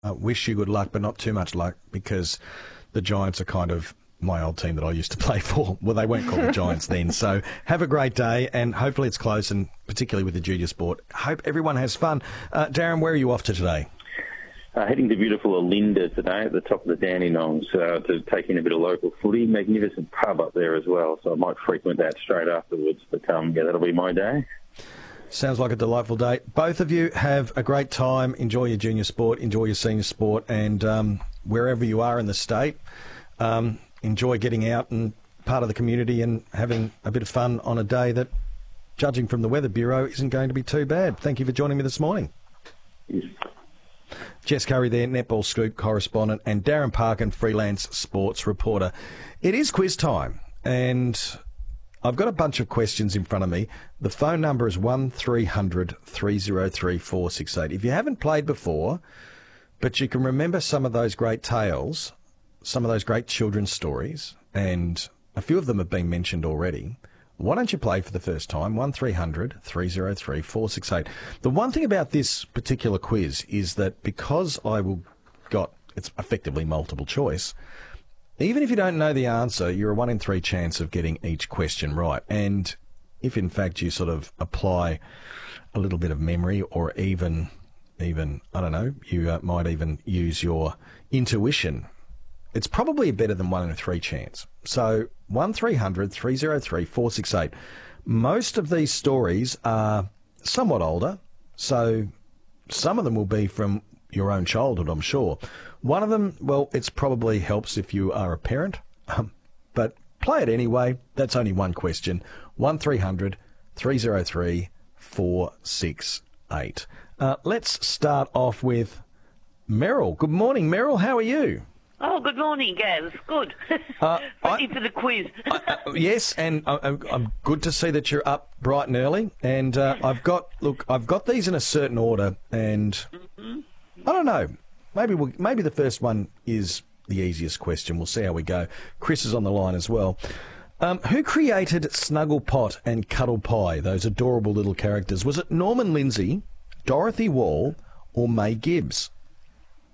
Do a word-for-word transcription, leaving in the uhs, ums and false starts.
uh, wish you good luck, but not too much luck, because the Giants are kind of my old team that I used to play for. Well, they weren't called the Giants then. So have a great day, and hopefully it's close, and particularly with the junior sport. Hope everyone has fun. Uh, Darren, where are you off to today? Uh, heading to beautiful Olinda today at the top of the Dandenongs uh, to take in a bit of local footy. Magnificent pub up there as well, so I might frequent that straight afterwards. But um, yeah, that'll be my day. Sounds like a delightful day. Both of you have a great time. Enjoy your junior sport, enjoy your senior sport, and um, wherever you are in the state, um, enjoy getting out and part of the community and having a bit of fun on a day that, judging from the Weather Bureau, isn't going to be too bad. Thank you for joining me this morning. Yes. Jess Curry there, Netball Scoop correspondent, and Darren Parkin, freelance sports reporter. It is quiz time, and I've got a bunch of questions in front of me. The phone number is one three hundred three oh three four six eight. If you haven't played before, but you can remember some of those great tales, some of those great children's stories, and a few of them have been mentioned already, why don't you play for the first time? one three hundred three oh three four six eight. The one thing about this particular quiz is that because I will got, it's effectively multiple choice, even if you don't know the answer, you're a one in three chance of getting each question right. And if in fact you sort of apply a little bit of memory, or even, even I don't know, you uh, might even use your intuition, it's probably a better than one in a three chance. So one three hundred three oh three four six eight. Most of these stories are somewhat older, so some of them will be from your own childhood, I'm sure. One of them, well, it's probably helps if you are a parent, um, but play it anyway. That's only one question. one three hundred three oh three four six eight. Uh, let's start off with Meryl. Good morning, Meryl. How are you? Oh, good morning, Gaz. Good. Uh, Ready I, for the quiz. I, uh, yes, and I, I'm I'm good to see that you're up bright and early. And uh, I've got look, I've got these in a certain order, and mm-hmm. I don't know. Maybe we'll, maybe the first one is the easiest question. We'll see how we go. Chris is on the line as well. Um, who created Snugglepot and Cuddle Pie? Those adorable little characters. Was it Norman Lindsay, Dorothy Wall, or May Gibbs?